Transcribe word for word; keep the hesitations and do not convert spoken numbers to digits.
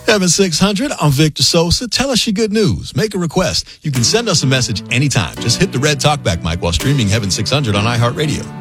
Heaven six hundred, I'm Victor Sosa. Tell us your good news. Make a request. You can send us a message anytime. Just hit the red talkback mic while streaming Heaven six hundred on iHeartRadio.